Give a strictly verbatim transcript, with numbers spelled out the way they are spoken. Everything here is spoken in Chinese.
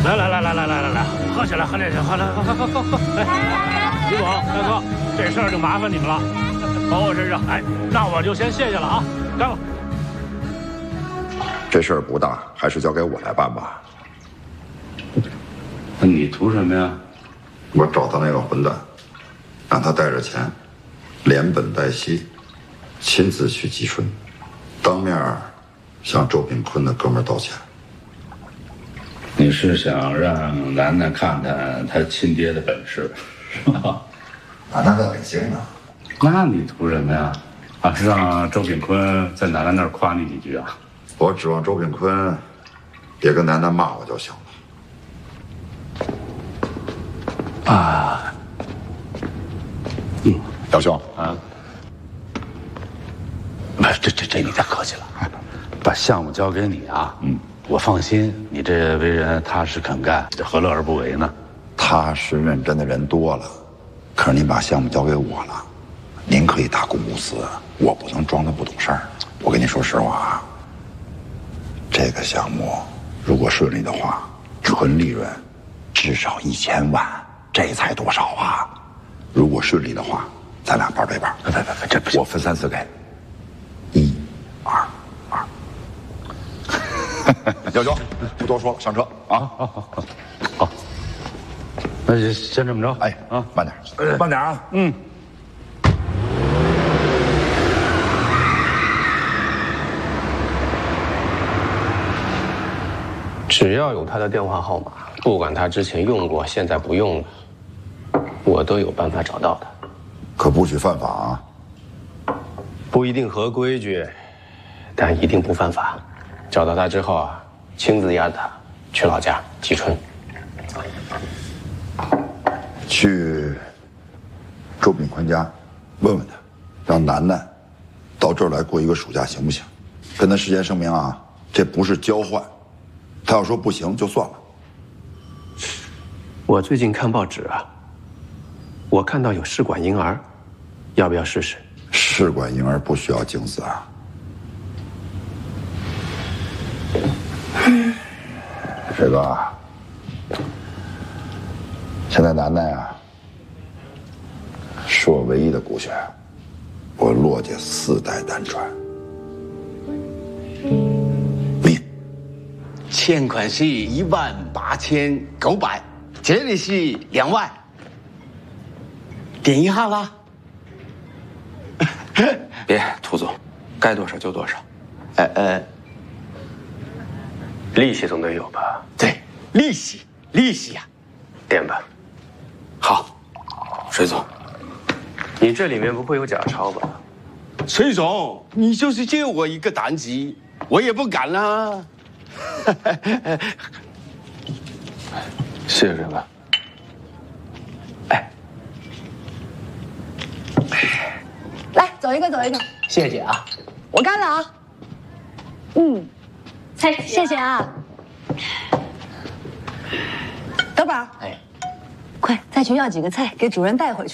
来来来来来来来来，喝起来，喝起来，喝来，喝喝喝喝喝！哎，李总、大哥，这事儿就麻烦你们了，包我身上。哎，那我就先谢谢了啊，干了。 这事儿不大，还是交给我来办吧。 那你图什么呀？ 我找到那个混蛋，让他带着钱，连本带息，亲自去吉春，当面向周炳坤的哥们儿道歉。 你是想让楠楠看看他亲爹的本事，是吧？ 楠楠在北京呢。 那你图什么呀？啊，是让周炳坤在楠楠那儿夸你几句啊？ 我指望周炳坤别跟楠楠骂我就行了。 啊，嗯， 姚兄啊，不，这这这你太客气了，把项目交给你啊，嗯，我放心，你这为人踏实肯干，这何乐而不为呢？ 踏实认真的人多了，可是您把项目交给我了，您可以大公无私，我不能装的不懂事儿。我跟你说实话啊，这个项目如果顺利的话，纯利润至少一千万，这才多少啊？如果顺利的话，咱俩半对半。 别别别，这不行， 我分三次给，一、二、二。姚兄，不多说了，上车啊！ 好好好好，那就先这么着。 哎啊， 慢点，慢点啊！ 嗯。 只要有他的电话号码，不管他之前用过，现在不用了，我都有办法找到他。 可不许犯法啊！ 不一定合规矩，但一定不犯法。找到他之后啊，亲自押他去老家吉春。 去周炳坤家问问他，让楠楠到这儿来过一个暑假行不行？跟他事先声明啊，这不是交换。他要说不行就算了。 我最近看报纸啊，我看到有试管婴儿，要不要试试？ 试管婴儿不需要精子啊。水哥，现在楠楠呀，是我唯一的骨血，我骆家四代单传。 欠款是一万八千九百，这里是两万，点一下啦。 别，涂总，该多少就多少。 呃呃， 利息总得有吧？ 对，利息，利息呀、啊， 点吧。 好， 水总，你这里面不会有假钞吧？ 水总，你就是借我一个胆子，我也不敢啦。 谢谢水哥。 哎， 来，走一个，走一个。 谢谢啊， 我干了啊。嗯，菜，谢谢啊。德宝， 哎， 快再去要几个菜，给主人带回去。